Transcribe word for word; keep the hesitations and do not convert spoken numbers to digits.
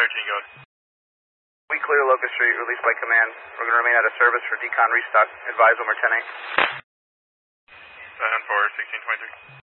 thirteen, go ahead. We clear Locust Street, released by command. We're going to remain out of service for decon restock. Advise when we're ten eight. seven four, sixteen twenty-three.